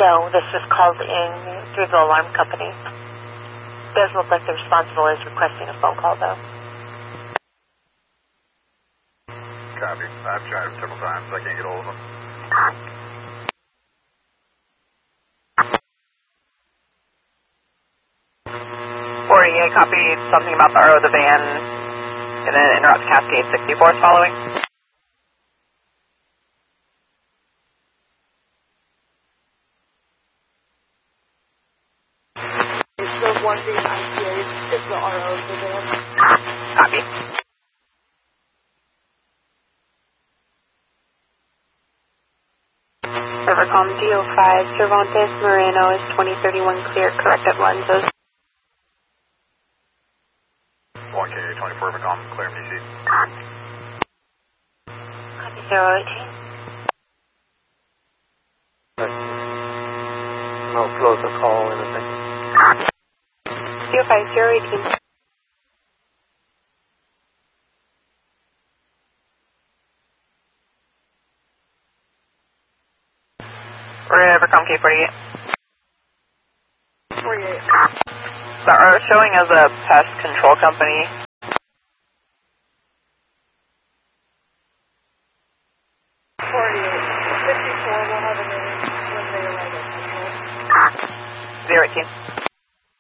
No, this was called in through the alarm company. Does look like the responsible is requesting a phone call, though. Copy. I've tried him several times. I can't get hold of him. Copy something about the RO of the van and then interrupt Cascade 64 is following. It's the one being ICA, it's the RO of the van. Copy. Rivercom DO5, Cervantes Moreno is 2031 clear, correct at Lenses. 1K 24 Macomb, clear DC. Copy 018. I'll close the call in a second. DO5, 018. Rivercom K48. 48. The RO showing as a pest control company. 48. 54 will have a name when they arrive at control. 018.